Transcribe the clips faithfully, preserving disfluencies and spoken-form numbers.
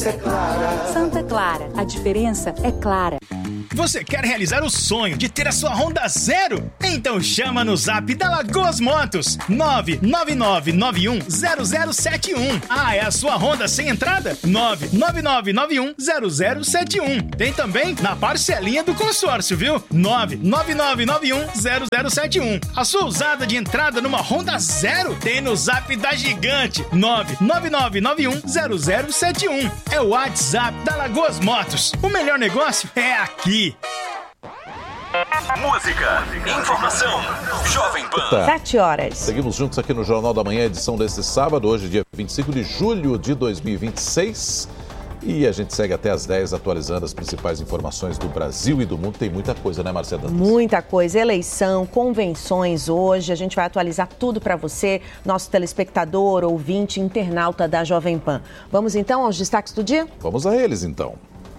diferença é clara. Santa Clara, a diferença é clara. Você quer realizar o sonho de ter a sua Honda zero? Então chama no zap da Lagoas Motos, nove nove nove nove um zero zero sete um. Ah, é a sua Honda sem entrada? nove nove nove nove um zero zero sete um. Tem também na parcelinha do consórcio, viu? nove nove nove nove um zero zero sete um. A sua usada de entrada numa Honda zero tem no zap da Gigante, nove nove nove nove um zero zero sete um. É o WhatsApp da Lagoas Motos. O melhor negócio é aqui. Música, informação, Jovem Pan. Tá. Sete horas. Seguimos juntos aqui no Jornal da Manhã, edição desse sábado, hoje dia vinte e cinco de julho de dois mil e vinte e seis. E a gente segue até às dez atualizando as principais informações do Brasil e do mundo. Tem muita coisa, né, Marcia Dantas? Muita coisa. Eleição, convenções hoje. A gente vai atualizar tudo para você, nosso telespectador, ouvinte, internauta da Jovem Pan. Vamos então aos destaques do dia? Vamos a eles então.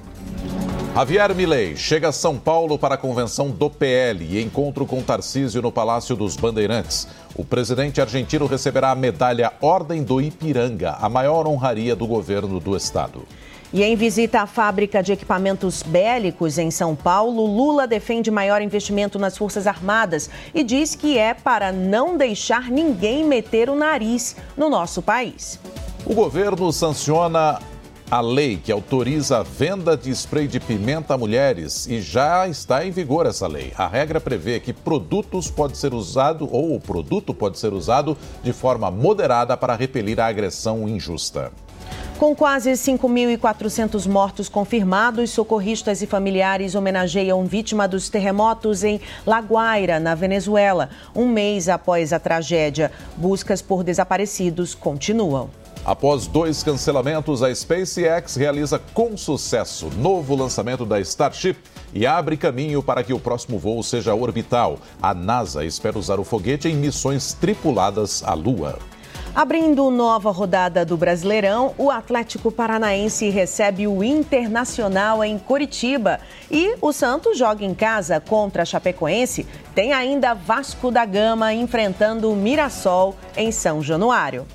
Javier Milei chega a São Paulo para a convenção do P L e encontro com Tarcísio no Palácio dos Bandeirantes. O presidente argentino receberá a medalha Ordem do Ipiranga, a maior honraria do governo do estado. E em visita à fábrica de equipamentos bélicos em São Paulo, Lula defende maior investimento nas Forças Armadas e diz que é para não deixar ninguém meter o nariz no nosso país. O governo sanciona a lei que autoriza a venda de spray de pimenta a mulheres e já está em vigor essa lei. A regra prevê que produtos pode ser usado ou o produto pode ser usado de forma moderada para repelir a agressão injusta. Com quase cinco mil e quatrocentos mortos confirmados, socorristas e familiares homenageiam vítima dos terremotos em La Guaira, na Venezuela. Um mês após a tragédia, buscas por desaparecidos continuam. Após dois cancelamentos, a SpaceX realiza com sucesso novo lançamento da Starship e abre caminho para que o próximo voo seja orbital. A NASA espera usar o foguete em missões tripuladas à Lua. Abrindo nova rodada do Brasileirão, o Atlético Paranaense recebe o Internacional em Curitiba. E o Santos joga em casa contra a Chapecoense. Tem ainda Vasco da Gama enfrentando o Mirassol em São Januário.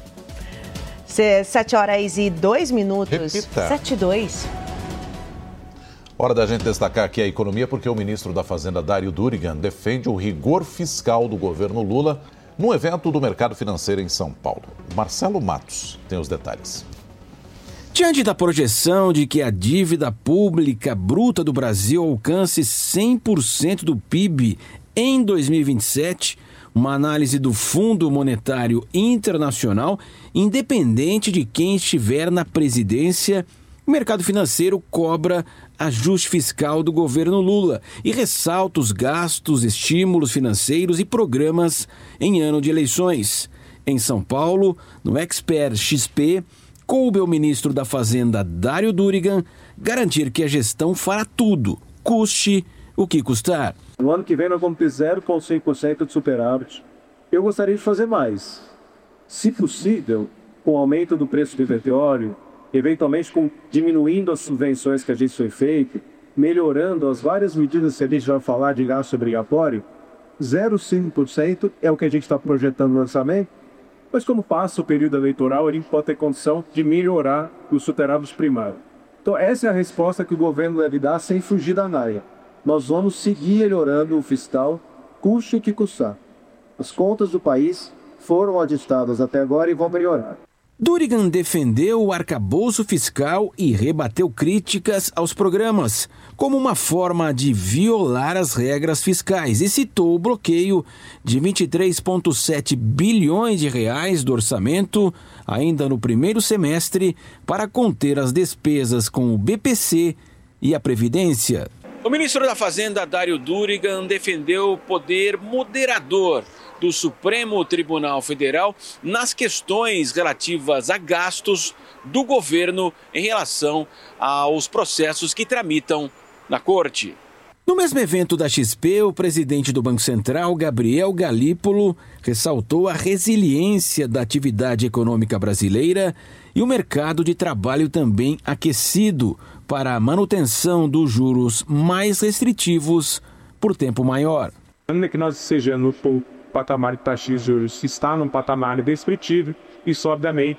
Sete horas e dois minutos. Repita. Sete e dois. Hora da gente destacar aqui a economia, porque o ministro da Fazenda, Dário Durigan, defende o rigor fiscal do governo Lula num evento do mercado financeiro em São Paulo. Marcelo Matos tem os detalhes. Diante da projeção de que a dívida pública bruta do Brasil alcance cem por cento do P I B em dois mil e vinte e sete, uma análise do Fundo Monetário Internacional, independente de quem estiver na presidência, o mercado financeiro cobra ajuste fiscal do governo Lula e ressalta os gastos, estímulos financeiros e programas em ano de eleições. Em São Paulo, no Expert X P, coube ao ministro da Fazenda, Dário Durigan, garantir que a gestão fará tudo, custe o que custar. No ano que vem nós vamos ter zero vírgula cinco por cento de superávit. Eu gostaria de fazer mais. Se possível, com o aumento do preço do petróleo, eventualmente com, diminuindo as subvenções que a gente foi feito, melhorando as várias medidas que a gente vai falar de gasto obrigatório, zero vírgula cinco por cento é o que a gente está projetando no orçamento, mas como passa o período eleitoral, a gente pode ter condição de melhorar os superávitos primários. Então essa é a resposta que o governo deve dar sem fugir da naia. Nós vamos seguir melhorando o fiscal, custe o que custar. As contas do país foram ajustadas até agora e vão melhorar. Durigan defendeu o arcabouço fiscal e rebateu críticas aos programas, como uma forma de violar as regras fiscais, e citou o bloqueio de vinte e três vírgula sete bilhões de reais do orçamento, ainda no primeiro semestre, para conter as despesas com o B P C e a Previdência. O ministro da Fazenda, Dário Durigan, defendeu o poder moderador do Supremo Tribunal Federal nas questões relativas a gastos do governo em relação aos processos que tramitam na Corte. No mesmo evento da X P, o presidente do Banco Central, Gabriel Galípolo, ressaltou a resiliência da atividade econômica brasileira e o mercado de trabalho também aquecido para a manutenção dos juros mais restritivos por tempo maior. Ainda que nós estejamos no patamar de taxa de juros está num patamar descritível, isso obviamente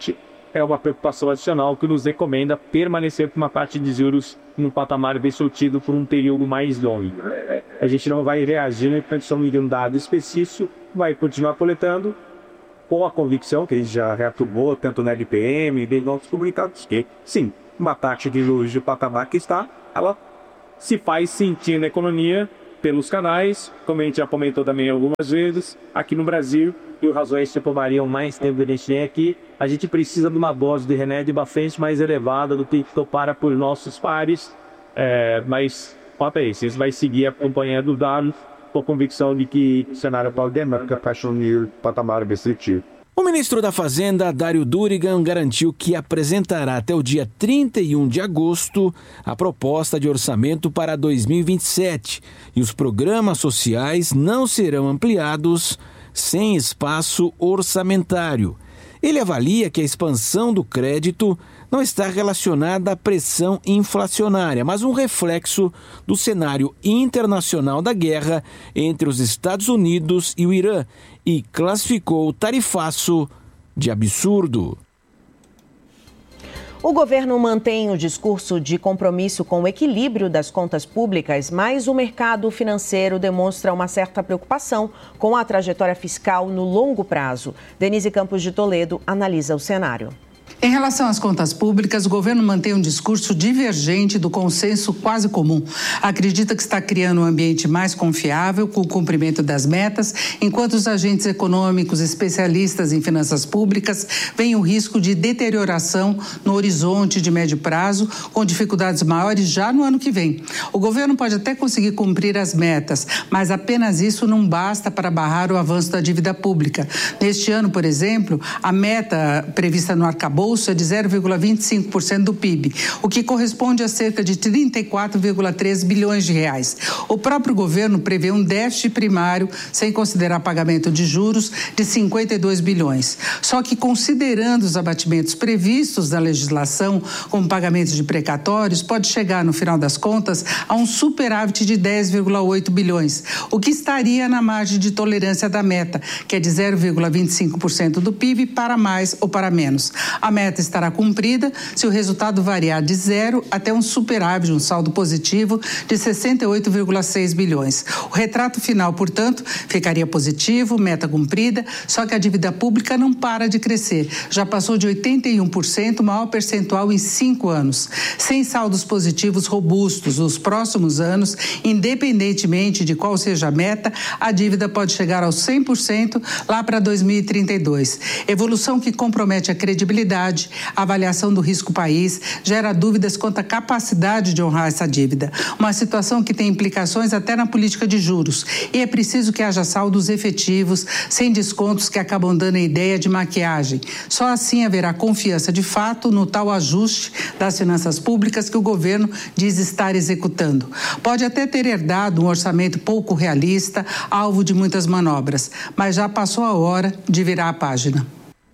é uma preocupação adicional que nos recomenda permanecer com uma taxa de juros num patamar disruptivo por um período mais longo. A gente não vai reagir na condição de um dado específico, vai continuar coletando com a convicção que a gente já reafirmou, tanto na L P M e em outros comunicados, que sim, uma taxa de juros de patamar que está, ela se faz sentir na economia pelos canais, como a gente já comentou também algumas vezes, aqui no Brasil, e as razões que tomariam mais tempo que a gente tem aqui, a gente precisa de uma dose de remédio bastante mais elevada do que topara por nossos pares, é, mas, quanto a isso, isso vai seguir acompanhando o dado, com a convicção de que o cenário pode demarcar para o patamar restritivo. O ministro da Fazenda, Dário Durigan, garantiu que apresentará até o dia trinta e um de agosto a proposta de orçamento para dois mil e vinte e sete e os programas sociais não serão ampliados sem espaço orçamentário. Ele avalia que a expansão do crédito não está relacionada à pressão inflacionária, mas um reflexo do cenário internacional da guerra entre os Estados Unidos e o Irã, e classificou o tarifaço de absurdo. O governo mantém o discurso de compromisso com o equilíbrio das contas públicas, mas o mercado financeiro demonstra uma certa preocupação com a trajetória fiscal no longo prazo. Denise Campos de Toledo analisa o cenário. Em relação às contas públicas, o governo mantém um discurso divergente do consenso quase comum. Acredita que está criando um ambiente mais confiável com o cumprimento das metas, enquanto os agentes econômicos especialistas em finanças públicas veem o risco de deterioração no horizonte de médio prazo, com dificuldades maiores já no ano que vem. O governo pode até conseguir cumprir as metas, mas apenas isso não basta para barrar o avanço da dívida pública. Neste ano, por exemplo, a meta prevista no arcabouço é de zero vírgula vinte e cinco por cento do P I B, o que corresponde a cerca de trinta e quatro vírgula três bilhões de reais. O próprio governo prevê um déficit primário, sem considerar pagamento de juros, de cinquenta e dois bilhões. Só que, considerando os abatimentos previstos da legislação, como pagamento de precatórios, pode chegar, no final das contas, a um superávit de dez vírgula oito bilhões, o que estaria na margem de tolerância da meta, que é de zero vírgula vinte e cinco por cento do P I B para mais ou para menos. A meta estará cumprida se o resultado variar de zero até um superávit, um saldo positivo de sessenta e oito vírgula seis bilhões. O retrato final, portanto, ficaria positivo, meta cumprida, só que a dívida pública não para de crescer. Já passou de oitenta e um por cento, o maior percentual em cinco anos. Sem saldos positivos robustos nos próximos anos, independentemente de qual seja a meta, a dívida pode chegar aos cem por cento lá para dois mil e trinta e dois. Evolução que compromete a credibilidade, a avaliação do risco país, gera dúvidas quanto à capacidade de honrar essa dívida. Uma situação que tem implicações até na política de juros. E é preciso que haja saldos efetivos, sem descontos que acabam dando a ideia de maquiagem. Só assim haverá confiança de fato no tal ajuste das finanças públicas que o governo diz estar executando. Pode até ter herdado um orçamento pouco realista, alvo de muitas manobras, mas já passou a hora de virar a página.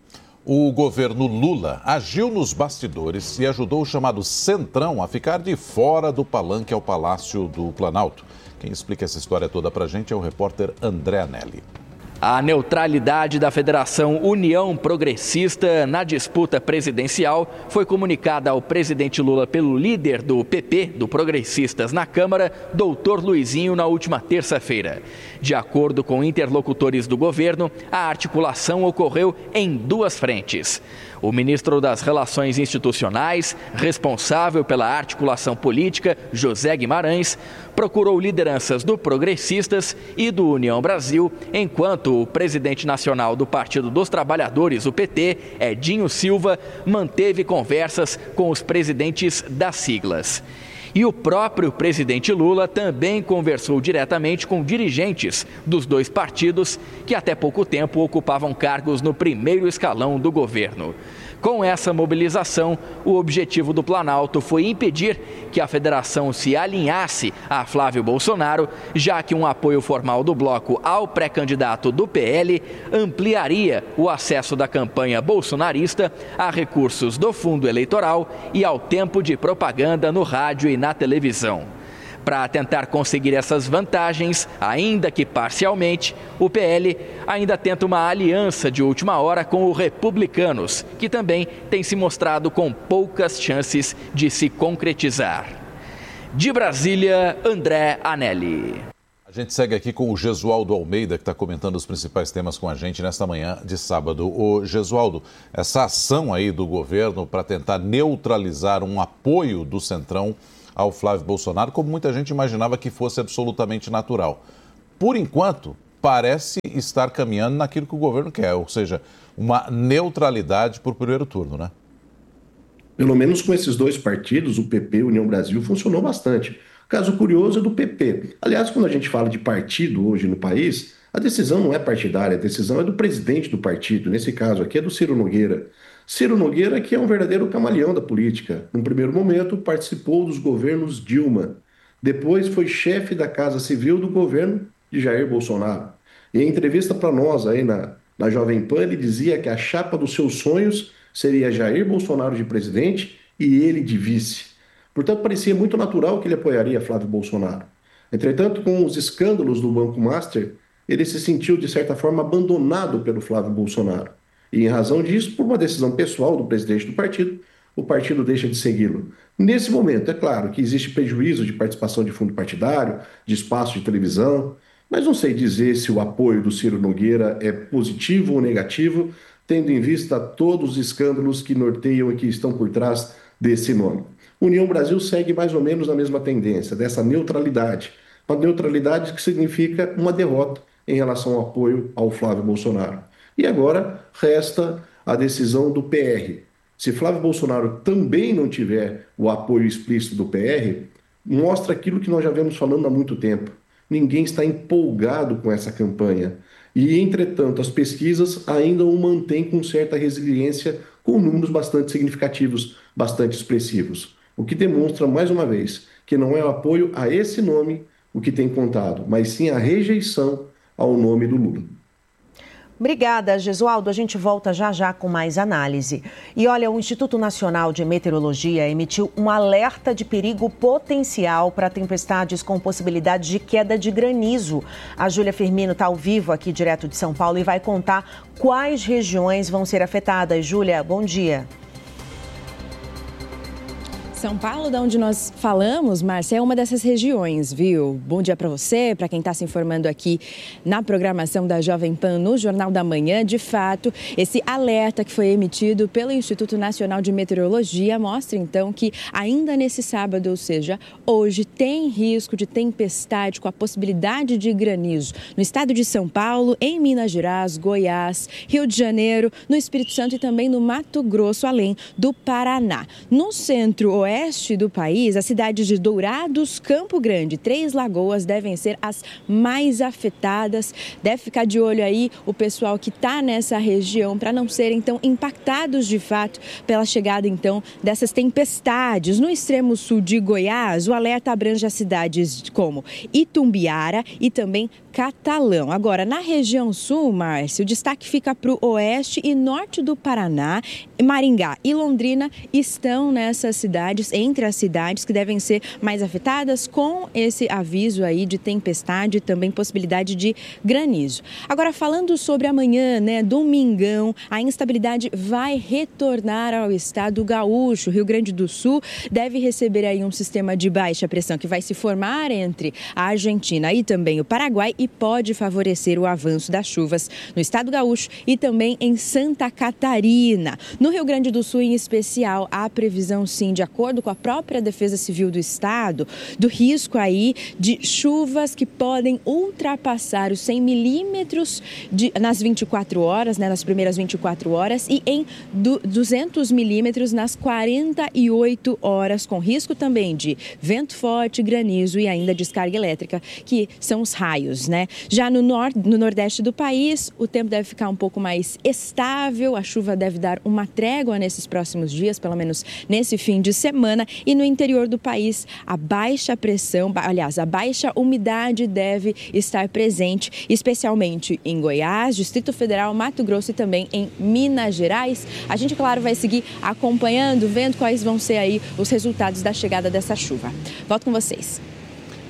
O governo Lula agiu nos bastidores e ajudou o chamado Centrão a ficar de fora do palanque ao Palácio do Planalto. Quem explica essa história toda pra gente é o repórter André Anelli. A neutralidade da Federação União Progressista na disputa presidencial foi comunicada ao presidente Lula pelo líder do P P, do Progressistas na Câmara, doutor Luizinho, na última terça-feira. De acordo com interlocutores do governo, a articulação ocorreu em duas frentes. O ministro das Relações Institucionais, responsável pela articulação política, José Guimarães, procurou lideranças do Progressistas e do União Brasil, enquanto o presidente nacional do Partido dos Trabalhadores, o P T, Edinho Silva, manteve conversas com os presidentes das siglas. E o próprio presidente Lula também conversou diretamente com dirigentes dos dois partidos que até pouco tempo ocupavam cargos no primeiro escalão do governo. Com essa mobilização, o objetivo do Planalto foi impedir que a federação se alinhasse a Flávio Bolsonaro, já que um apoio formal do bloco ao pré-candidato do P L ampliaria o acesso da campanha bolsonarista a recursos do fundo eleitoral e ao tempo de propaganda no rádio e na televisão. Para tentar conseguir essas vantagens, ainda que parcialmente, o P L ainda tenta uma aliança de última hora com o Republicanos, que também tem se mostrado com poucas chances de se concretizar. De Brasília, André Anelli. A gente segue aqui com o Gesualdo Almeida, que está comentando os principais temas com a gente nesta manhã de sábado. Ô, Gesualdo, essa ação aí do governo para tentar neutralizar um apoio do Centrão ao Flávio Bolsonaro, como muita gente imaginava que fosse absolutamente natural. Por enquanto, parece estar caminhando naquilo que o governo quer, ou seja, uma neutralidade por primeiro turno, né? Pelo menos com esses dois partidos, o P P e o União Brasil, funcionou bastante. O caso curioso é do P P. Aliás, quando a gente fala de partido hoje no país, a decisão não é partidária, a decisão é do presidente do partido. Nesse caso aqui é do Ciro Nogueira. Ciro Nogueira, que é um verdadeiro camaleão da política. No primeiro momento, participou dos governos Dilma. Depois foi chefe da Casa Civil do governo de Jair Bolsonaro. E em entrevista para nós aí na, na Jovem Pan, ele dizia que a chapa dos seus sonhos seria Jair Bolsonaro de presidente e ele de vice. Portanto, parecia muito natural que ele apoiaria Flávio Bolsonaro. Entretanto, com os escândalos do Banco Master, ele se sentiu, de certa forma, abandonado pelo Flávio Bolsonaro. E, em razão disso, por uma decisão pessoal do presidente do partido, o partido deixa de segui-lo. Nesse momento, é claro que existe prejuízo de participação de fundo partidário, de espaço de televisão, mas não sei dizer se o apoio do Ciro Nogueira é positivo ou negativo, tendo em vista todos os escândalos que norteiam e que estão por trás desse nome. União Brasil segue mais ou menos a mesma tendência, dessa neutralidade. Uma neutralidade que significa uma derrota em relação ao apoio ao Flávio Bolsonaro. E agora resta a decisão do P R. Se Flávio Bolsonaro também não tiver o apoio explícito do P R, mostra aquilo que nós já vemos falando há muito tempo. Ninguém está empolgado com essa campanha. E, entretanto, as pesquisas ainda o mantêm com certa resiliência, com números bastante significativos, bastante expressivos. O que demonstra, mais uma vez, que não é o apoio a esse nome o que tem contado, mas sim a rejeição ao nome do Lula. Obrigada, Gesualdo. A gente volta já já com mais análise. E olha, o Instituto Nacional de Meteorologia emitiu um alerta de perigo potencial para tempestades com possibilidade de queda de granizo. A Júlia Firmino está ao vivo aqui direto de São Paulo e vai contar quais regiões vão ser afetadas. Júlia, bom dia. São Paulo, de onde nós falamos, Márcia, é uma dessas regiões, viu? Bom dia para você, para quem está se informando aqui na programação da Jovem Pan no Jornal da Manhã. De fato, esse alerta que foi emitido pelo Instituto Nacional de Meteorologia mostra, então, que ainda nesse sábado, ou seja, hoje, tem risco de tempestade com a possibilidade de granizo no estado de São Paulo, em Minas Gerais, Goiás, Rio de Janeiro, no Espírito Santo e também no Mato Grosso, além do Paraná. No centro-oeste oeste do país, as cidades de Dourados, Campo Grande e Três Lagoas devem ser as mais afetadas. Deve ficar de olho aí o pessoal que está nessa região para não serem então impactados de fato pela chegada então dessas tempestades. No extremo sul de Goiás, o alerta abrange as cidades como Itumbiara e também Catalão. Agora, na região sul, Márcio, o destaque fica para o oeste e norte do Paraná. Maringá e Londrina estão nessas cidades, entre as cidades que devem ser mais afetadas com esse aviso aí de tempestade e também possibilidade de granizo. Agora, falando sobre amanhã, né, domingão, a instabilidade vai retornar ao estado gaúcho. Rio Grande do Sul deve receber aí um sistema de baixa pressão que vai se formar entre a Argentina e também o Paraguai e pode favorecer o avanço das chuvas no estado gaúcho e também em Santa Catarina. No Rio Grande do Sul, em especial, há previsão, sim, de acordo com a própria Defesa Civil do Estado, do risco aí de chuvas que podem ultrapassar os cem milímetros de, nas vinte e quatro horas, né, nas primeiras vinte e quatro horas e em du, duzentos milímetros nas quarenta e oito horas, com risco também de vento forte, granizo e ainda descarga elétrica, que são os raios, né? Já no, nor no nordeste do país, o tempo deve ficar um pouco mais estável, a chuva deve dar uma trégua nesses próximos dias, pelo menos nesse fim de semana, e no interior do país, a baixa pressão, aliás, a baixa umidade deve estar presente, especialmente em Goiás, Distrito Federal, Mato Grosso e também em Minas Gerais. A gente, claro, vai seguir acompanhando, vendo quais vão ser aí os resultados da chegada dessa chuva. Volto com vocês.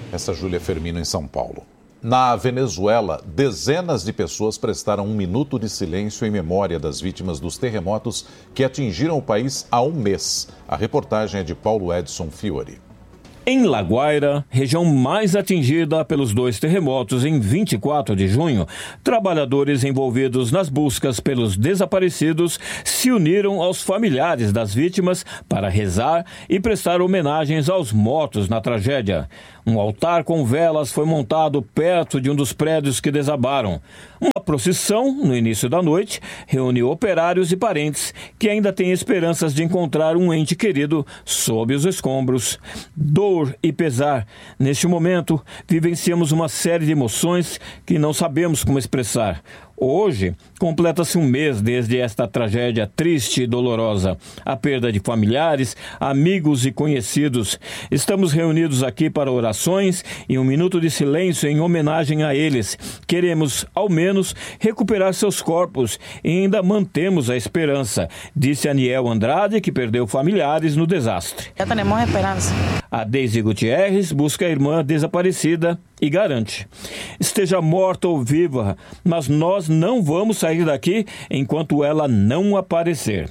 Essa é Júlia Firmino em São Paulo. Na Venezuela, dezenas de pessoas prestaram um minuto de silêncio em memória das vítimas dos terremotos que atingiram o país há um mês. A reportagem é de Paulo Edson Fiore. Em La Guaira, região mais atingida pelos dois terremotos em vinte e quatro de junho, trabalhadores envolvidos nas buscas pelos desaparecidos se uniram aos familiares das vítimas para rezar e prestar homenagens aos mortos na tragédia. Um altar com velas foi montado perto de um dos prédios que desabaram. Uma procissão, no início da noite, reuniu operários e parentes que ainda têm esperanças de encontrar um ente querido sob os escombros. Dor e pesar. Neste momento, vivenciamos uma série de emoções que não sabemos como expressar. Hoje, completa-se um mês desde esta tragédia triste e dolorosa. A perda de familiares, amigos e conhecidos. Estamos reunidos aqui para orações e um minuto de silêncio em homenagem a eles. Queremos, ao menos, recuperar seus corpos e ainda mantemos a esperança, disse Aniel Andrade, que perdeu familiares no desastre. Já temos esperança. A Deise Gutierrez busca a irmã desaparecida e garante: esteja morta ou viva, mas nós não vamos sair daqui enquanto ela não aparecer.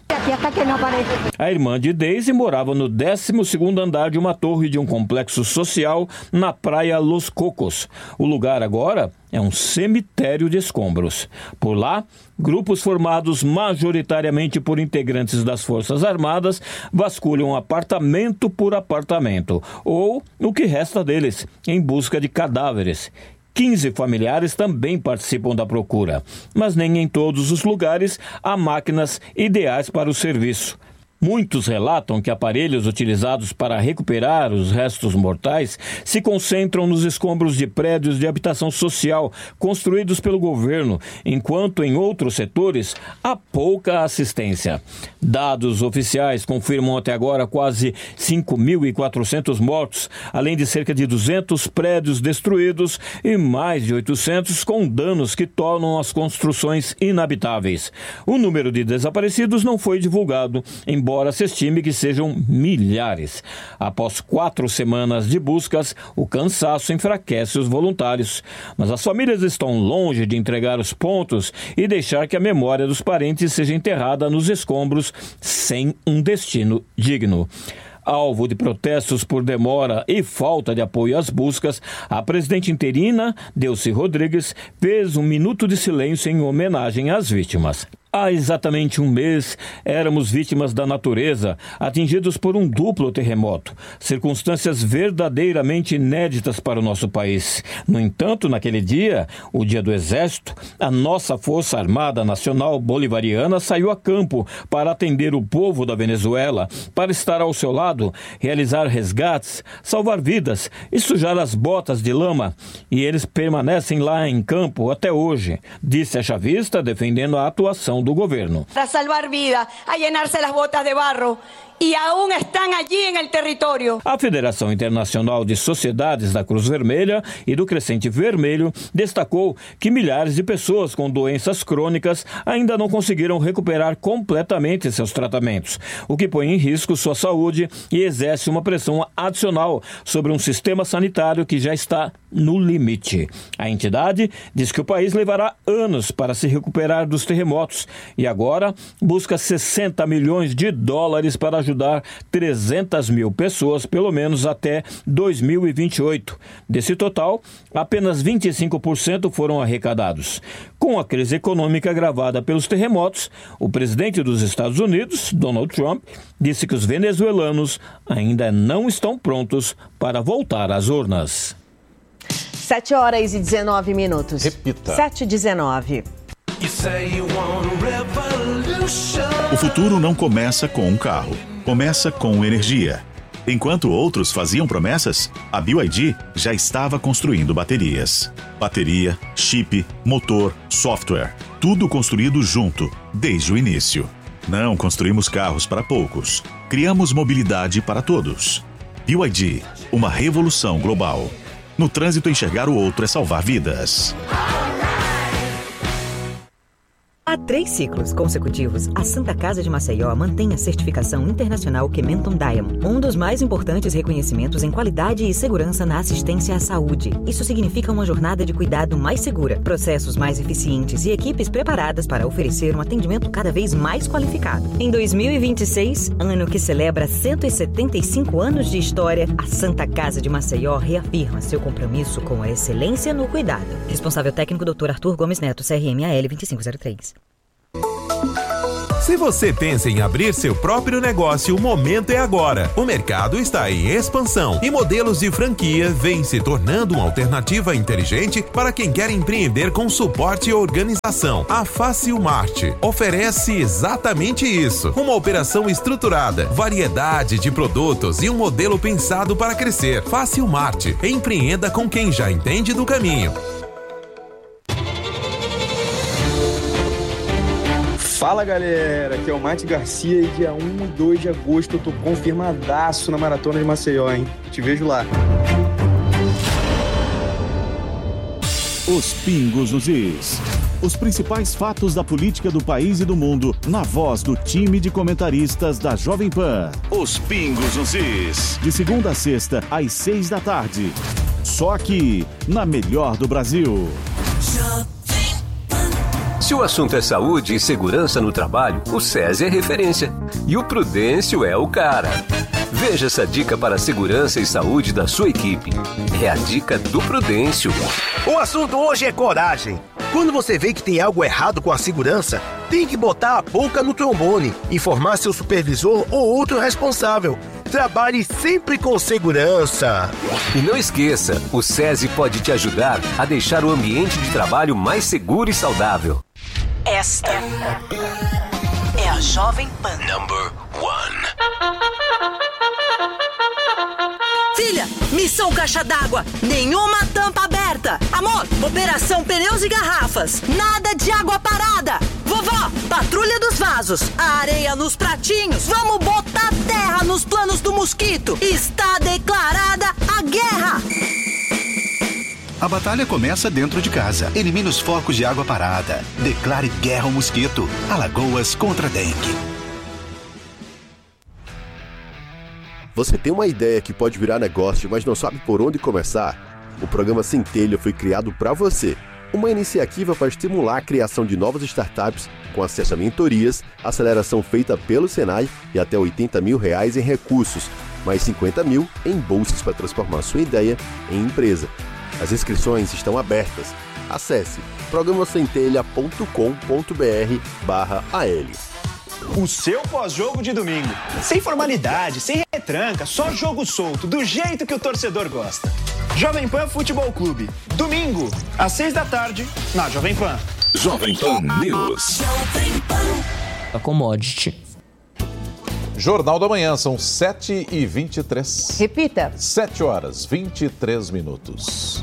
A irmã de Deise morava no décimo segundo andar de uma torre de um complexo social na praia Los Cocos. O lugar agora é um cemitério de escombros. Por lá, grupos formados majoritariamente por integrantes das Forças Armadas vasculham apartamento por apartamento, ou o que resta deles, em busca de cadáveres. quinze familiares também participam da procura, mas nem em todos os lugares há máquinas ideais para o serviço. Muitos relatam que aparelhos utilizados para recuperar os restos mortais se concentram nos escombros de prédios de habitação social construídos pelo governo, enquanto em outros setores há pouca assistência. Dados oficiais confirmam até agora quase cinco mil e quatrocentos mortos, além de cerca de duzentos prédios destruídos e mais de oitocentos com danos que tornam as construções inabitáveis. O número de desaparecidos não foi divulgado, embora Embora se estime que sejam milhares. Após quatro semanas de buscas, o cansaço enfraquece os voluntários. Mas as famílias estão longe de entregar os pontos e deixar que a memória dos parentes seja enterrada nos escombros sem um destino digno. Alvo de protestos por demora e falta de apoio às buscas, a presidente interina, Delcy Rodrigues, fez um minuto de silêncio em homenagem às vítimas. Há exatamente um mês, éramos vítimas da natureza, atingidos por um duplo terremoto, circunstâncias verdadeiramente inéditas para o nosso país. No entanto, naquele dia, o Dia do Exército, a nossa Força Armada Nacional Bolivariana saiu a campo para atender o povo da Venezuela, para estar ao seu lado, realizar resgates, salvar vidas e sujar as botas de lama. E eles permanecem lá em campo até hoje, disse a chavista, defendendo a atuação do governo. Para salvar vidas, a llenarse las botas de barro. E aún estão allí no território. A Federação Internacional de Sociedades da Cruz Vermelha e do Crescente Vermelho destacou que milhares de pessoas com doenças crônicas ainda não conseguiram recuperar completamente seus tratamentos, o que põe em risco sua saúde e exerce uma pressão adicional sobre um sistema sanitário que já está no limite. A entidade diz que o país levará anos para se recuperar dos terremotos e agora busca sessenta milhões de dólares para ajudar trezentas mil pessoas, pelo menos até dois mil e vinte e oito. Desse total, apenas vinte e cinco por cento foram arrecadados. Com a crise econômica agravada pelos terremotos, o presidente dos Estados Unidos, Donald Trump, disse que os venezuelanos ainda não estão prontos para voltar às urnas. sete horas e dezenove minutos. Repita. sete e dezenove. O futuro não começa com um carro, começa com energia. Enquanto outros faziam promessas, a B Y D já estava construindo baterias. Bateria, chip, motor, software, tudo construído junto, desde o início. Não construímos carros para poucos, criamos mobilidade para todos. B Y D, uma revolução global. No trânsito, enxergar o outro é salvar vidas. Há três ciclos consecutivos, a Santa Casa de Maceió mantém a certificação internacional Kementon Diamond, um dos mais importantes reconhecimentos em qualidade e segurança na assistência à saúde. Isso significa uma jornada de cuidado mais segura, processos mais eficientes e equipes preparadas para oferecer um atendimento cada vez mais qualificado. Em dois mil e vinte e seis, ano que celebra cento e setenta e cinco anos de história, a Santa Casa de Maceió reafirma seu compromisso com a excelência no cuidado. Responsável técnico doutor Arthur Gomes Neto, C R M A L vinte e cinco zero três. Se você pensa em abrir seu próprio negócio, o momento é agora. O mercado está em expansão e modelos de franquia vêm se tornando uma alternativa inteligente para quem quer empreender com suporte e organização. A Facilmart oferece exatamente isso. Uma operação estruturada, variedade de produtos e um modelo pensado para crescer. Facilmart. Empreenda com quem já entende do caminho. Fala galera, aqui é o Mate Garcia e dia um e dois de agosto eu tô confirmadaço na Maratona de Maceió, hein? Te vejo lá. Os pingos nos is. Os principais fatos da política do país e do mundo na voz do time de comentaristas da Jovem Pan. Os pingos nos is. De segunda a sexta, às seis da tarde. Só aqui, na melhor do Brasil. Se o assunto é saúde e segurança no trabalho, o SESI é referência. E o Prudêncio é o cara. Veja essa dica para a segurança e saúde da sua equipe. É a dica do Prudêncio. O assunto hoje é coragem. Quando você vê que tem algo errado com a segurança, tem que botar a boca no trombone, informar seu supervisor ou outro responsável. Trabalhe sempre com segurança. E não esqueça, o SESI pode te ajudar a deixar o ambiente de trabalho mais seguro e saudável. Esta é a Jovem Pan. Number one. Filha, missão caixa d'água, nenhuma tampa aberta. Amor, operação pneus e garrafas, nada de água parada. Vovó, patrulha dos vasos, areia nos pratinhos, vamos botar terra nos planos do mosquito. Está declarada a guerra. A batalha começa dentro de casa. Elimine os focos de água parada. Declare guerra ao mosquito. Alagoas contra a dengue. Você tem uma ideia que pode virar negócio, mas não sabe por onde começar? O programa Centelha foi criado para você. Uma iniciativa para estimular a criação de novas startups com acesso a mentorias, aceleração feita pelo Senai e até oitenta mil reais em recursos, mais cinquenta mil em bolsas para transformar sua ideia em empresa. As inscrições estão abertas. Acesse programa centelha ponto com ponto br barra A L. O seu pós-jogo de domingo. Sem formalidade, sem retranca, só jogo solto, do jeito que o torcedor gosta. Jovem Pan Futebol Clube. Domingo, às seis da tarde, na Jovem Pan. Jovem Pan News. A commodity. Jornal da Manhã, são sete e vinte e três. Repita. sete horas, vinte e três minutos.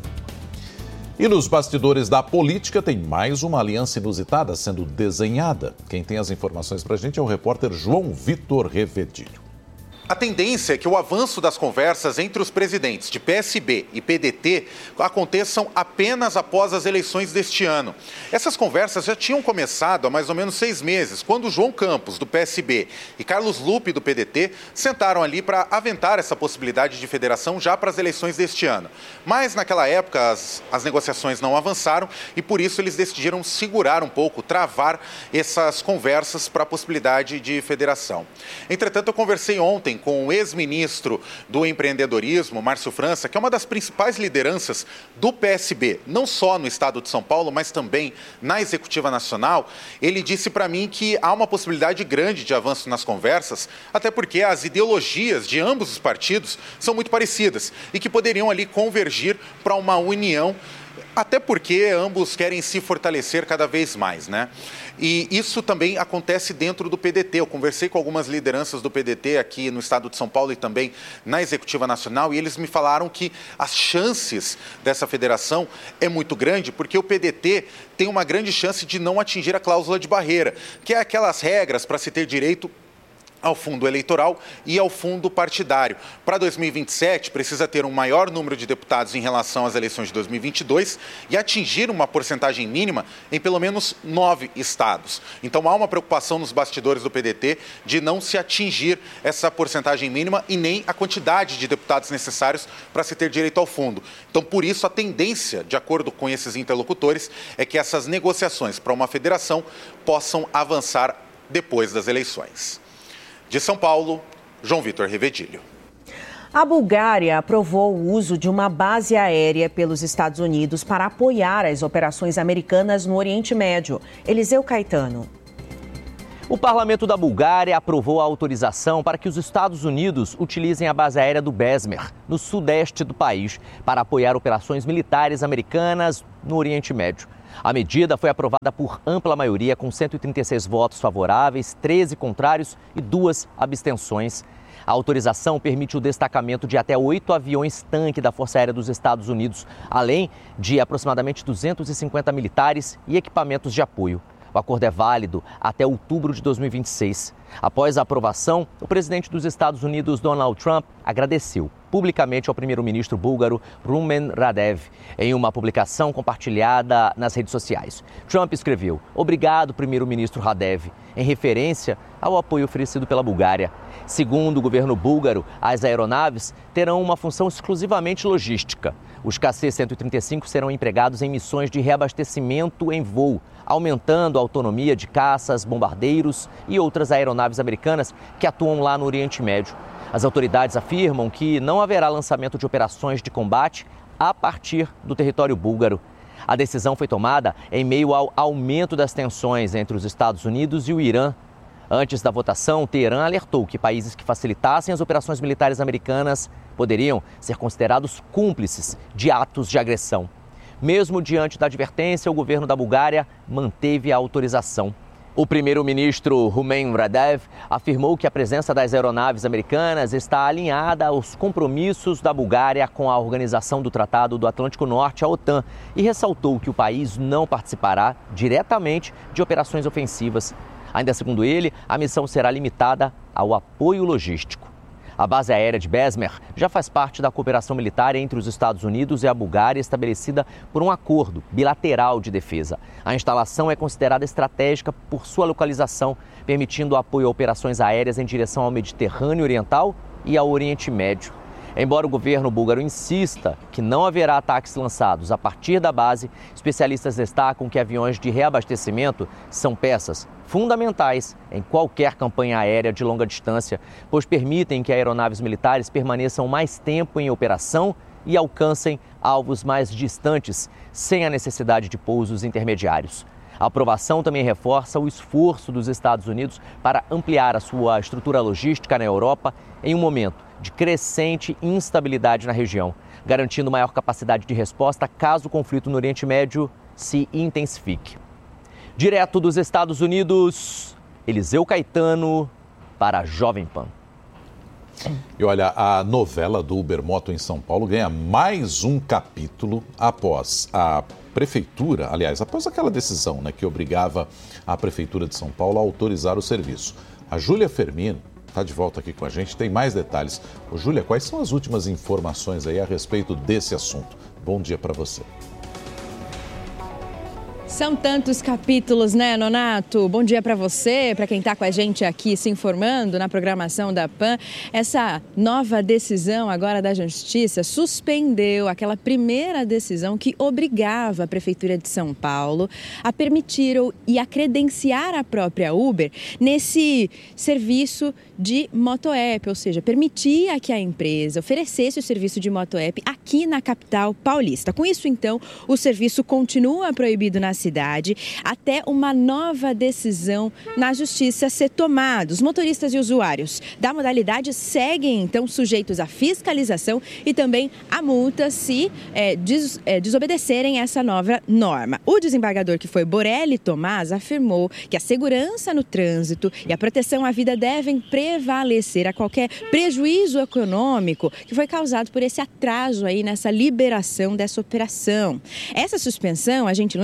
E nos bastidores da política tem mais uma aliança inusitada sendo desenhada. Quem tem as informações pra gente é o repórter João Vitor Revedilho. A tendência é que o avanço das conversas entre os presidentes de P S B e P D T aconteçam apenas após as eleições deste ano. Essas conversas já tinham começado há mais ou menos seis meses, quando João Campos, do P S B, e Carlos Lupe, do P D T, sentaram ali para aventar essa possibilidade de federação já para as eleições deste ano. Mas, naquela época, as, as negociações não avançaram e, por isso, eles decidiram segurar um pouco, travar essas conversas para a possibilidade de federação. Entretanto, eu conversei ontem com o ex-ministro do empreendedorismo, Márcio França, que é uma das principais lideranças do P S B, não só no estado de São Paulo, mas também na Executiva Nacional. Ele disse para mim que há uma possibilidade grande de avanço nas conversas, até porque as ideologias de ambos os partidos são muito parecidas e que poderiam ali convergir para uma união, até porque ambos querem se fortalecer cada vez mais, né? E isso também acontece dentro do P D T. Eu conversei com algumas lideranças do P D T aqui no estado de São Paulo e também na Executiva Nacional, e eles me falaram que as chances dessa federação é muito grande, porque o P D T tem uma grande chance de não atingir a cláusula de barreira, que é aquelas regras para se ter direito ao fundo eleitoral e ao fundo partidário. Para dois mil e vinte e sete, precisa ter um maior número de deputados em relação às eleições de dois mil e vinte e dois e atingir uma porcentagem mínima em pelo menos nove estados. Então há uma preocupação nos bastidores do P D T de não se atingir essa porcentagem mínima e nem a quantidade de deputados necessários para se ter direito ao fundo. Então, por isso, a tendência, de acordo com esses interlocutores, é que essas negociações para uma federação possam avançar depois das eleições. De São Paulo, João Vitor Rivedilho. A Bulgária aprovou o uso de uma base aérea pelos Estados Unidos para apoiar as operações americanas no Oriente Médio. Eliseu Caetano. O parlamento da Bulgária aprovou a autorização para que os Estados Unidos utilizem a base aérea do Besmer, no sudeste do país, para apoiar operações militares americanas no Oriente Médio. A medida foi aprovada por ampla maioria, com cento e trinta e seis votos favoráveis, treze contrários e duas abstenções. A autorização permite o destacamento de até oito aviões-tanque da Força Aérea dos Estados Unidos, além de aproximadamente duzentos e cinquenta militares e equipamentos de apoio. O acordo é válido até outubro de dois mil e vinte e seis. Após a aprovação, o presidente dos Estados Unidos, Donald Trump, agradeceu publicamente ao primeiro-ministro búlgaro Rumen Radev em uma publicação compartilhada nas redes sociais. Trump escreveu: "Obrigado, primeiro-ministro Radev", em referência ao apoio oferecido pela Bulgária. Segundo o governo búlgaro, as aeronaves terão uma função exclusivamente logística. Os K C cento e trinta e cinco serão empregados em missões de reabastecimento em voo, aumentando a autonomia de caças, bombardeiros e outras aeronaves americanas que atuam lá no Oriente Médio. As autoridades afirmam que não haverá lançamento de operações de combate a partir do território búlgaro. A decisão foi tomada em meio ao aumento das tensões entre os Estados Unidos e o Irã. Antes da votação, Teherã alertou que países que facilitassem as operações militares americanas poderiam ser considerados cúmplices de atos de agressão. Mesmo diante da advertência, o governo da Bulgária manteve a autorização. O primeiro-ministro Rumen Radev afirmou que a presença das aeronaves americanas está alinhada aos compromissos da Bulgária com a Organização do Tratado do Atlântico Norte, a OTAN, e ressaltou que o país não participará diretamente de operações ofensivas. Ainda segundo ele, a missão será limitada ao apoio logístico. A base aérea de Besmer já faz parte da cooperação militar entre os Estados Unidos e a Bulgária, estabelecida por um acordo bilateral de defesa. A instalação é considerada estratégica por sua localização, permitindo apoio a operações aéreas em direção ao Mediterrâneo Oriental e ao Oriente Médio. Embora o governo búlgaro insista que não haverá ataques lançados a partir da base, especialistas destacam que aviões de reabastecimento são peças fundamentais em qualquer campanha aérea de longa distância, pois permitem que aeronaves militares permaneçam mais tempo em operação e alcancem alvos mais distantes, sem a necessidade de pousos intermediários. A aprovação também reforça o esforço dos Estados Unidos para ampliar a sua estrutura logística na Europa em um momento de crescente instabilidade na região, garantindo maior capacidade de resposta caso o conflito no Oriente Médio se intensifique. Direto dos Estados Unidos, Eliseu Caetano para a Jovem Pan. E olha, a novela do Uber Moto em São Paulo ganha mais um capítulo após a prefeitura, aliás, após aquela decisão, né, que obrigava a prefeitura de São Paulo a autorizar o serviço. A Júlia Fermino está de volta aqui com a gente, tem mais detalhes. Ô, Júlia, quais são as últimas informações aí a respeito desse assunto? Bom dia para você. São tantos capítulos, né, Nonato? Bom dia para você, para quem está com a gente aqui se informando na programação da Pan. Essa nova decisão agora da Justiça suspendeu aquela primeira decisão que obrigava a Prefeitura de São Paulo a permitir e a credenciar a própria Uber nesse serviço de moto-app, ou seja, permitia que a empresa oferecesse o serviço de moto-app aqui na capital paulista. Com isso, então, o serviço continua proibido na cidade até uma nova decisão na Justiça ser tomada. Os motoristas e usuários da modalidade seguem, então, sujeitos à fiscalização e também a multa se é, des, é, desobedecerem essa nova norma. O desembargador, que foi Borelli Tomás, afirmou que a segurança no trânsito e a proteção à vida devem prevalecer a qualquer prejuízo econômico que foi causado por esse atraso aí nessa liberação dessa operação. Essa suspensão, a gente lembra, Nonato,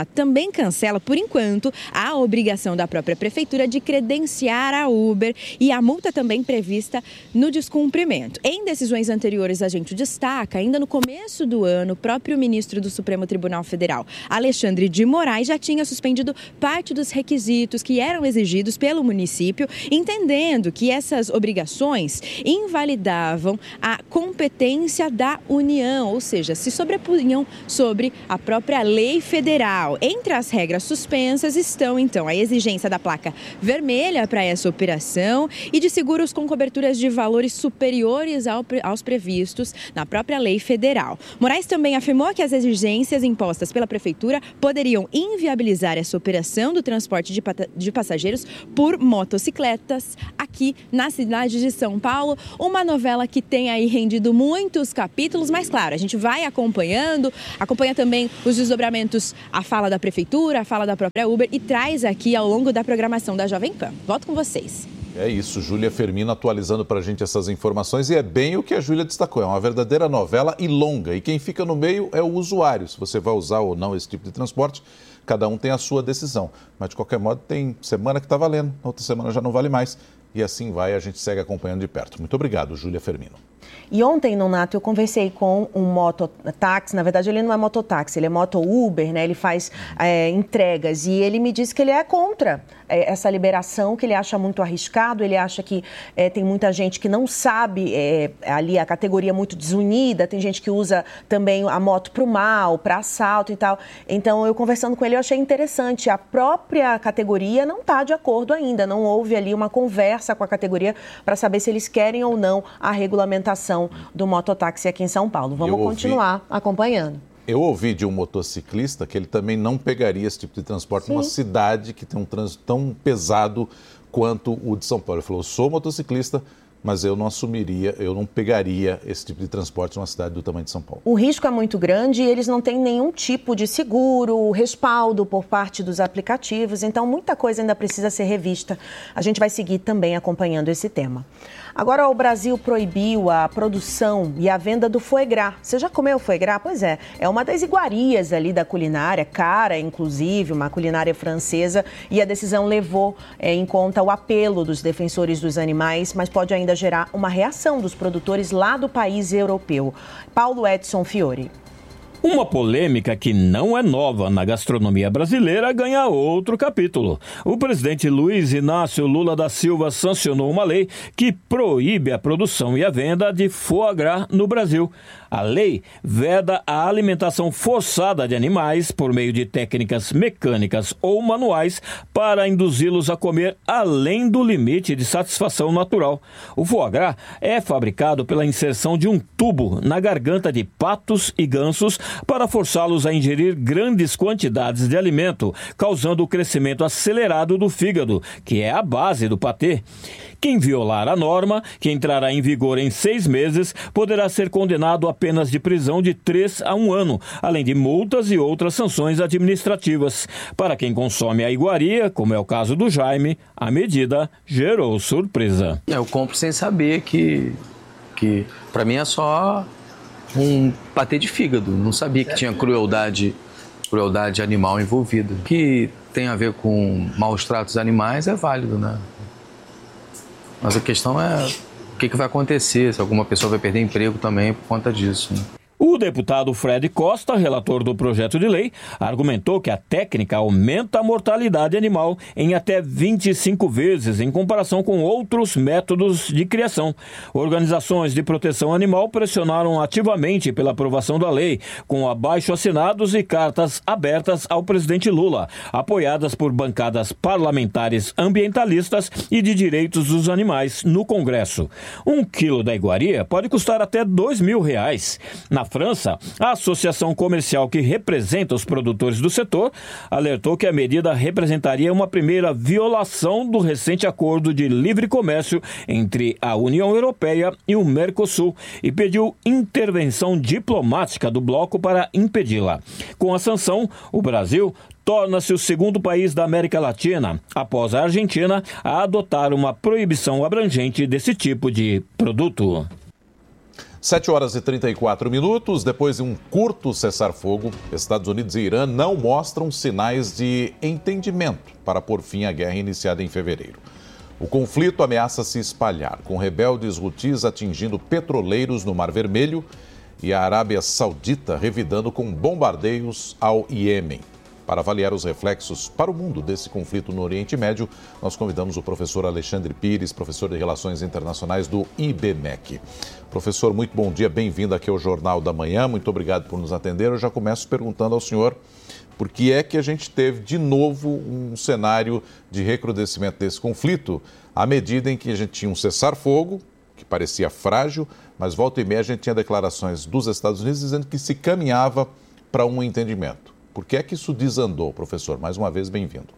também cancela, por enquanto, a obrigação da própria prefeitura de credenciar a Uber e a multa também prevista no descumprimento. Em decisões anteriores, a gente destaca, ainda no começo do ano, o próprio ministro do Supremo Tribunal Federal, Alexandre de Moraes, já tinha suspendido parte dos requisitos que eram exigidos pelo município, entendendo que essas obrigações invalidavam a competência da União, ou seja, se sobrepunham sobre a própria lei federal. Entre as regras suspensas estão, então, a exigência da placa vermelha para essa operação e de seguros com coberturas de valores superiores ao, aos previstos na própria lei federal. Moraes também afirmou que as exigências impostas pela prefeitura poderiam inviabilizar essa operação do transporte de, de passageiros por motocicletas aqui na cidade de São Paulo. Uma novela que tem aí rendido muitos capítulos, mas claro, a gente vai acompanhando, acompanha também os desdobramentos, a fala da prefeitura, a fala da própria Uber e traz aqui ao longo da programação da Jovem Pan. Volto com vocês. É isso, Júlia Firmino atualizando para a gente essas informações e é bem o que a Júlia destacou, é uma verdadeira novela e longa e quem fica no meio é o usuário, se você vai usar ou não esse tipo de transporte, cada um tem a sua decisão, mas de qualquer modo tem semana que está valendo, outra semana já não vale mais e assim vai, a gente segue acompanhando de perto. Muito obrigado, Júlia Firmino. E ontem, Nonato, eu conversei com um mototáxi, na verdade ele não é mototáxi, ele é moto-Uber, né? Ele faz é, entregas e ele me disse que ele é contra é, essa liberação, que ele acha muito arriscado, ele acha que é, tem muita gente que não sabe, é, ali a categoria muito desunida, tem gente que usa também a moto para o mal, para assalto e tal. Então, eu conversando com ele, eu achei interessante, a própria categoria não está de acordo ainda, não houve ali uma conversa com a categoria para saber se eles querem ou não a regulamentação do mototáxi aqui em São Paulo. Vamos ouvi, continuar acompanhando. Eu ouvi de um motociclista que ele também não pegaria esse tipo de transporte Sim. numa cidade que tem um trânsito tão pesado quanto o de São Paulo. Ele falou, eu sou motociclista, mas eu não assumiria, eu não pegaria esse tipo de transporte numa cidade do tamanho de São Paulo. O risco é muito grande e eles não têm nenhum tipo de seguro, respaldo por parte dos aplicativos, então muita coisa ainda precisa ser revista. A gente vai seguir também acompanhando esse tema. Agora, o Brasil proibiu a produção e a venda do foie gras. Você já comeu foie gras? Pois é, é uma das iguarias ali da culinária, cara, inclusive, uma culinária francesa, e a decisão levou é, em conta o apelo dos defensores dos animais, mas pode ainda gerar uma reação dos produtores lá do país europeu. Paulo Edson Fiore. Uma polêmica que não é nova na gastronomia brasileira ganha outro capítulo. O presidente Luiz Inácio Lula da Silva sancionou uma lei que proíbe a produção e a venda de foie gras no Brasil. A lei veda a alimentação forçada de animais por meio de técnicas mecânicas ou manuais para induzi-los a comer além do limite de satisfação natural. O foie gras é fabricado pela inserção de um tubo na garganta de patos e gansos para forçá-los a ingerir grandes quantidades de alimento, causando o crescimento acelerado do fígado, que é a base do patê. Quem violar a norma, que entrará em vigor em seis meses, poderá ser condenado a penas de prisão de três a um ano, além de multas e outras sanções administrativas. Para quem consome a iguaria, como é o caso do Jaime, a medida gerou surpresa. Eu compro sem saber que, que para mim é só um patê de fígado. Não sabia que tinha crueldade, crueldade animal envolvida. O que tem a ver com maus tratos animais é válido, né? Mas a questão é o que, que vai acontecer, se alguma pessoa vai perder emprego também por conta disso, né? O deputado Fred Costa, relator do projeto de lei, argumentou que a técnica aumenta a mortalidade animal em até vinte e cinco vezes em comparação com outros métodos de criação. Organizações de proteção animal pressionaram ativamente pela aprovação da lei, com abaixo-assinados e cartas abertas ao presidente Lula, apoiadas por bancadas parlamentares ambientalistas e de direitos dos animais no Congresso. Um quilo da iguaria pode custar até dois mil reais. Na França, a associação comercial que representa os produtores do setor alertou que a medida representaria uma primeira violação do recente acordo de livre comércio entre a União Europeia e o Mercosul e pediu intervenção diplomática do bloco para impedi-la. Com a sanção, o Brasil torna-se o segundo país da América Latina, após a Argentina, a adotar uma proibição abrangente desse tipo de produto. sete horas e trinta e quatro minutos, depois de um curto cessar-fogo, Estados Unidos e Irã não mostram sinais de entendimento para pôr fim à guerra iniciada em fevereiro. O conflito ameaça se espalhar, com rebeldes hutis atingindo petroleiros no Mar Vermelho e a Arábia Saudita revidando com bombardeios ao Iêmen. Para avaliar os reflexos para o mundo desse conflito no Oriente Médio, nós convidamos o professor Alexandre Pires, professor de Relações Internacionais do I B M E C. Professor, muito bom dia, bem-vindo aqui ao Jornal da Manhã, muito obrigado por nos atender. Eu já começo perguntando ao senhor por que é que a gente teve de novo um cenário de recrudescimento desse conflito, à medida em que a gente tinha um cessar-fogo, que parecia frágil, mas volta e meia a gente tinha declarações dos Estados Unidos dizendo que se caminhava para um entendimento. Por que é que isso desandou, professor? Mais uma vez, bem-vindo.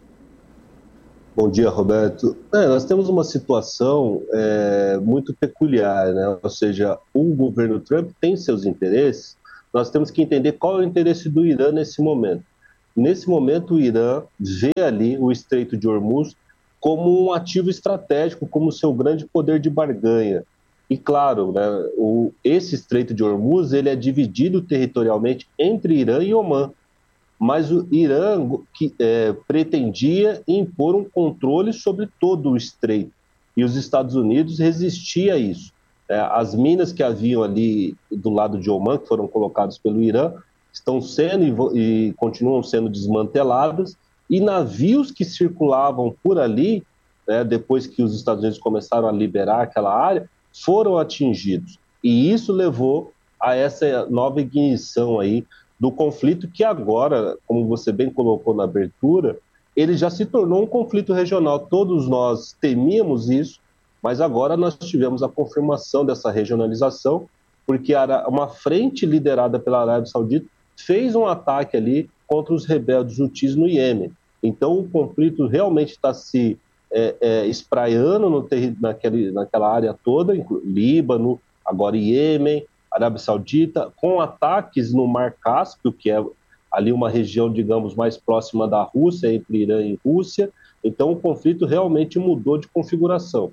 Bom dia, Roberto. É, nós temos uma situação é, muito peculiar, né? Ou seja, o governo Trump tem seus interesses, nós temos que entender qual é o interesse do Irã nesse momento. Nesse momento, o Irã vê ali o Estreito de Hormuz como um ativo estratégico, como seu grande poder de barganha. E claro, né, o, esse Estreito de Hormuz ele é dividido territorialmente entre Irã e Omã. Mas o Irã que, é, pretendia impor um controle sobre todo o estreito. E os Estados Unidos resistiam a isso. É, as minas que haviam ali do lado de Omã, que foram colocadas pelo Irã, estão sendo e, e continuam sendo desmanteladas, e navios que circulavam por ali, né, depois que os Estados Unidos começaram a liberar aquela área, foram atingidos. E isso levou a essa nova ignição aí do conflito que agora, como você bem colocou na abertura, ele já se tornou um conflito regional. Todos nós temíamos isso, mas agora nós tivemos a confirmação dessa regionalização, porque uma frente liderada pela Arábia Saudita fez um ataque ali contra os rebeldes hutis no Iêmen. Então o conflito realmente está se é, é, espraiando no terri- naquele, naquela área toda, Líbano, agora Iêmen, Arábia Saudita, com ataques no Mar Cáspio, que é ali uma região, digamos, mais próxima da Rússia, entre Irã e Rússia. Então, o conflito realmente mudou de configuração.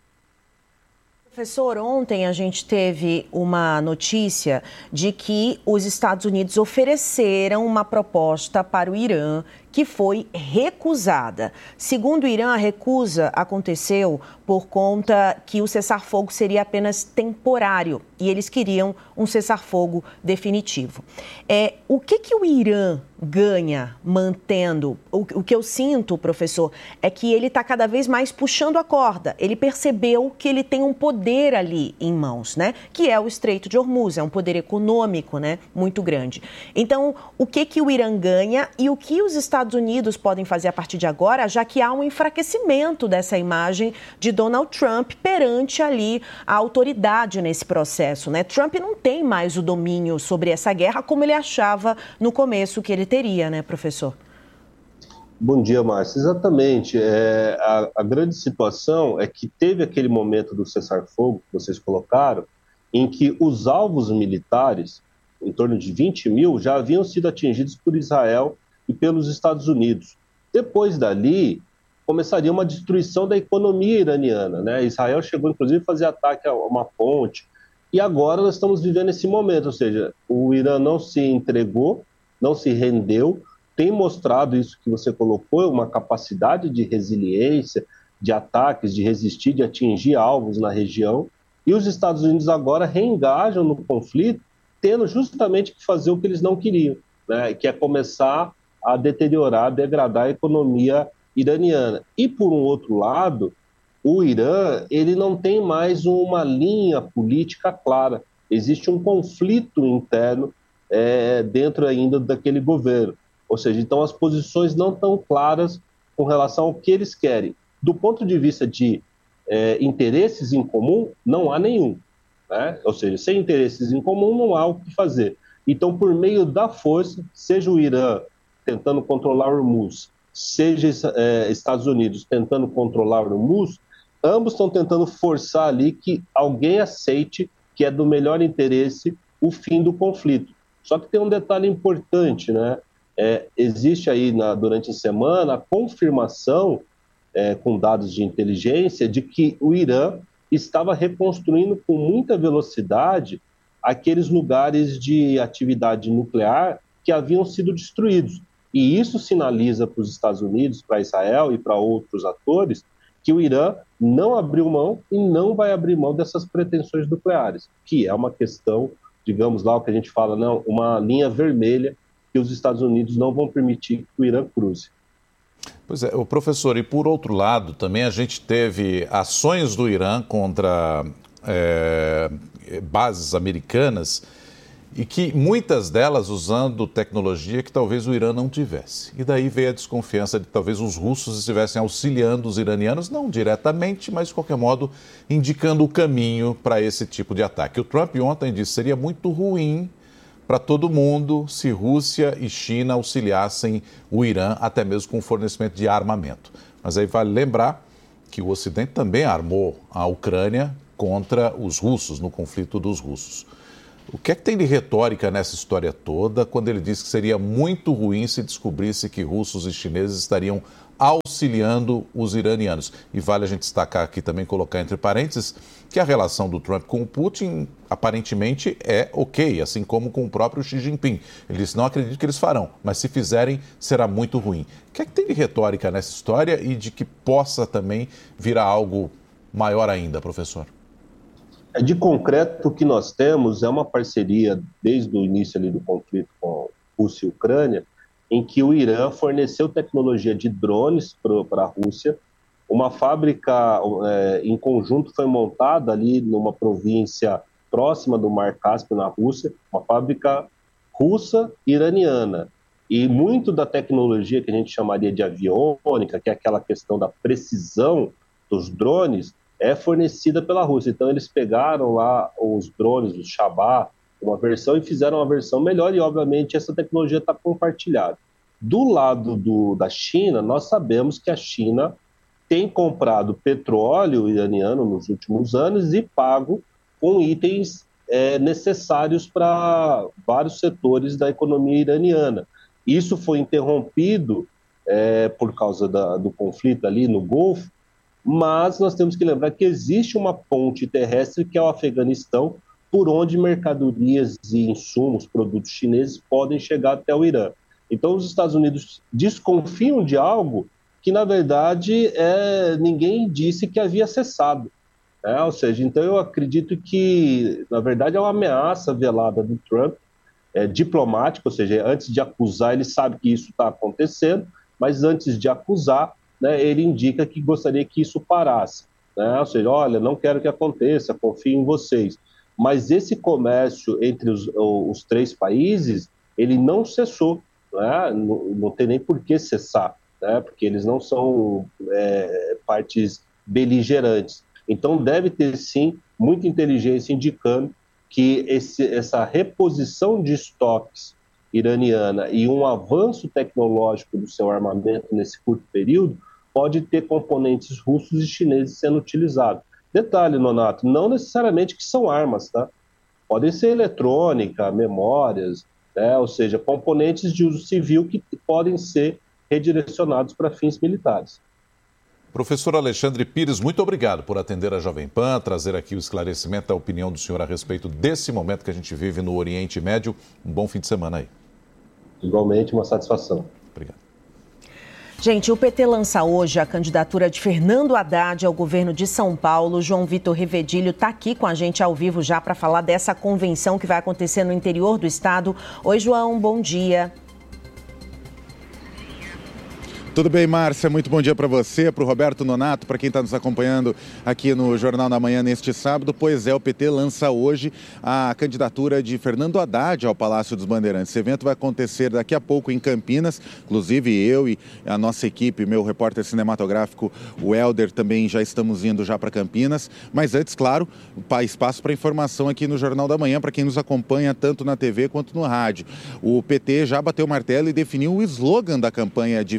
Professor, ontem a gente teve uma notícia de que os Estados Unidos ofereceram uma proposta para o Irã que foi recusada. Segundo o Irã, a recusa aconteceu por conta que o cessar-fogo seria apenas temporário e eles queriam um cessar-fogo definitivo. É, o que, que o Irã ganha mantendo? O, o que eu sinto, professor, é que ele está cada vez mais puxando a corda. Ele percebeu que ele tem um poder ali em mãos, né? Que é o Estreito de Hormuz, é um poder econômico, né? Muito grande. Então, o que, que o Irã ganha e o que os Estados Unidos podem fazer a partir de agora, já que há um enfraquecimento dessa imagem de Donald Trump perante ali a autoridade nesse processo, né? Trump não tem mais o domínio sobre essa guerra como ele achava no começo que ele teria, né, professor? Bom dia, Márcia. Exatamente. É, a, a grande situação é que teve aquele momento do cessar-fogo que vocês colocaram, em que os alvos militares, em torno de vinte mil, já haviam sido atingidos por Israel e pelos Estados Unidos. Depois dali, começaria uma destruição da economia iraniana, né? Israel chegou, inclusive, a fazer ataque a uma ponte. E agora nós estamos vivendo esse momento, ou seja, o Irã não se entregou, não se rendeu, tem mostrado isso que você colocou, uma capacidade de resiliência, de ataques, de resistir, de atingir alvos na região. E os Estados Unidos agora reengajam no conflito, tendo justamente que fazer o que eles não queriam, né? Que é começar a deteriorar, degradar a economia iraniana. E, por um outro lado, o Irã ele não tem mais uma linha política clara. Existe um conflito interno é, dentro ainda daquele governo. Ou seja, então as posições não estão claras com relação ao que eles querem. Do ponto de vista de é, interesses em comum, não há nenhum, né? Ou seja, sem interesses em comum não há o que fazer. Então, por meio da força, seja o Irã tentando controlar o Hormuz, seja é, Estados Unidos tentando controlar o Hormuz, ambos estão tentando forçar ali que alguém aceite que é do melhor interesse o fim do conflito. Só que tem um detalhe importante, né? É, existe aí na, durante a semana a confirmação é, com dados de inteligência de que o Irã estava reconstruindo com muita velocidade aqueles lugares de atividade nuclear que haviam sido destruídos. E isso sinaliza para os Estados Unidos, para Israel e para outros atores que o Irã não abriu mão e não vai abrir mão dessas pretensões nucleares, que é uma questão, digamos lá, o que a gente fala, não, uma linha vermelha que os Estados Unidos não vão permitir que o Irã cruze. Pois é, o professor, e por outro lado, também a gente teve ações do Irã contra é, bases americanas, e que muitas delas usando tecnologia que talvez o Irã não tivesse. E daí veio a desconfiança de que talvez os russos estivessem auxiliando os iranianos, não diretamente, mas de qualquer modo indicando o caminho para esse tipo de ataque. O Trump ontem disse que seria muito ruim para todo mundo se Rússia e China auxiliassem o Irã, até mesmo com o fornecimento de armamento. Mas aí vale lembrar que o Ocidente também armou a Ucrânia contra os russos, no conflito dos russos. O que é que tem de retórica nessa história toda quando ele diz que seria muito ruim se descobrisse que russos e chineses estariam auxiliando os iranianos? E vale a gente destacar aqui também, colocar entre parênteses, que a relação do Trump com o Putin aparentemente é ok, assim como com o próprio Xi Jinping. Ele disse, não acredito que eles farão, mas se fizerem, será muito ruim. O que é que tem de retórica nessa história e de que possa também virar algo maior ainda, professor? De concreto, o que nós temos é uma parceria desde o início ali do conflito com Rússia e Ucrânia, em que o Irã forneceu tecnologia de drones para a Rússia. Uma fábrica é, em conjunto foi montada ali numa província próxima do Mar Cáspio, na Rússia, uma fábrica russa-iraniana. E muito da tecnologia que a gente chamaria de aviônica, que é aquela questão da precisão dos drones, é fornecida pela Rússia. Então eles pegaram lá os drones, os Shabaa, uma versão, e fizeram uma versão melhor, e obviamente essa tecnologia está compartilhada. Do lado do, da China, nós sabemos que a China tem comprado petróleo iraniano nos últimos anos e pago com itens é, necessários para vários setores da economia iraniana. Isso foi interrompido é, por causa da, do conflito ali no Golfo, mas nós temos que lembrar que existe uma ponte terrestre, que é o Afeganistão, por onde mercadorias e insumos, produtos chineses, podem chegar até o Irã. Então, os Estados Unidos desconfiam de algo que, na verdade, é, ninguém disse que havia cessado. Né? Ou seja, então eu acredito que, na verdade, é uma ameaça velada do Trump, é, diplomática, ou seja, antes de acusar, ele sabe que isso está acontecendo, mas antes de acusar, né, ele indica que gostaria que isso parasse, né? Ou seja, olha, não quero que aconteça, confio em vocês. Mas esse comércio entre os, os três países, ele não cessou, né? não, não tem nem por que cessar, né? Porque eles não são é, partes beligerantes. Então deve ter, sim, muita inteligência indicando que esse, essa reposição de estoques iraniana e um avanço tecnológico do seu armamento nesse curto período pode ter componentes russos e chineses sendo utilizados. Detalhe, Nonato, não necessariamente que são armas, tá? Podem ser eletrônica, memórias, né? Ou seja, componentes de uso civil que podem ser redirecionados para fins militares. Professor Alexandre Pires, muito obrigado por atender a Jovem Pan, trazer aqui o esclarecimento da opinião do senhor a respeito desse momento que a gente vive no Oriente Médio. Um bom fim de semana aí. Igualmente, uma satisfação. Obrigado. Gente, o P T lança hoje a candidatura de Fernando Haddad ao governo de São Paulo. João Vitor Rivedilho está aqui com a gente ao vivo já para falar dessa convenção que vai acontecer no interior do estado. Oi, João, bom dia. Tudo bem, Márcia? Muito bom dia para você, para o Roberto Nonato, para quem está nos acompanhando aqui no Jornal da Manhã neste sábado. Pois é, o P T lança hoje a candidatura de Fernando Haddad ao Palácio dos Bandeirantes. Esse evento vai acontecer daqui a pouco em Campinas. Inclusive eu e a nossa equipe, meu repórter cinematográfico, o Helder, também já estamos indo já para Campinas. Mas antes, claro, espaço para informação aqui no Jornal da Manhã, para quem nos acompanha tanto na T V quanto no rádio. O P T já bateu o martelo e definiu o slogan da campanha de Fernando Haddad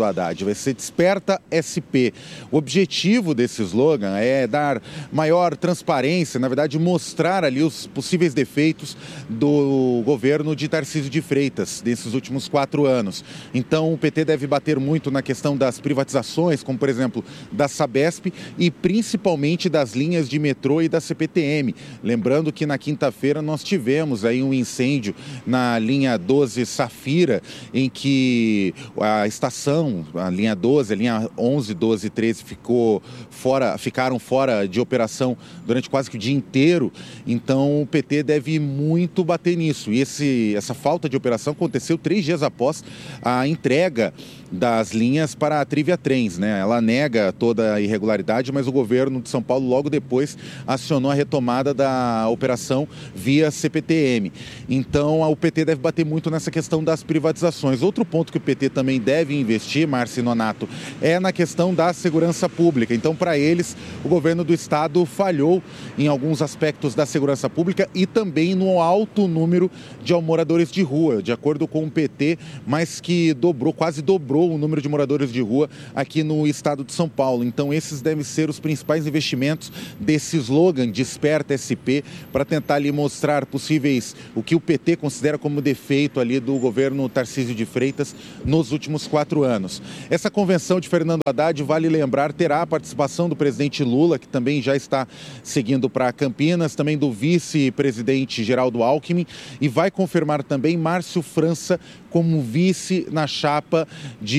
Haddad, vai ser Desperta S P. O objetivo desse slogan é dar maior transparência, na verdade mostrar ali os possíveis defeitos do governo de Tarcísio de Freitas desses últimos quatro anos. Então o P T deve bater muito na questão das privatizações, como por exemplo da Sabesp e principalmente das linhas de metrô e da C P T M. Lembrando que na quinta-feira nós tivemos aí um incêndio na linha doze Safira, em que a estação, a linha doze, a linha onze, doze e treze ficou fora, ficaram fora de operação durante quase que o dia inteiro. Então o P T deve muito bater nisso. E esse, essa falta de operação aconteceu três dias após a entrega das linhas para a Trivia Trens, né? Ela nega toda a irregularidade, mas o governo de São Paulo logo depois acionou a retomada da operação via C P T M. Então o P T deve bater muito nessa questão das privatizações. Outro ponto que o P T também deve investir, Márcia e Nonato, é na questão da segurança pública. Então, para eles, o governo do estado falhou em alguns aspectos da segurança pública e também no alto número de moradores de rua, de acordo com o P T, mas que dobrou, quase dobrou o número de moradores de rua aqui no estado de São Paulo. Então esses devem ser os principais investimentos desse slogan Desperta S P, para tentar ali mostrar possíveis, o que o P T considera como defeito ali do governo Tarcísio de Freitas nos últimos quatro anos. Essa convenção de Fernando Haddad, vale lembrar, terá a participação do presidente Lula, que também já está seguindo para Campinas, também do vice-presidente Geraldo Alckmin, e vai confirmar também Márcio França como vice na chapa de